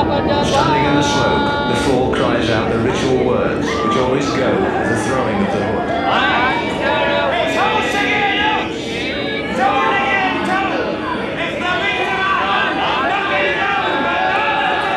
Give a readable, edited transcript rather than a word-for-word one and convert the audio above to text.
Standing in the smoke, the four cries out the ritual words, which always go with the throwing of the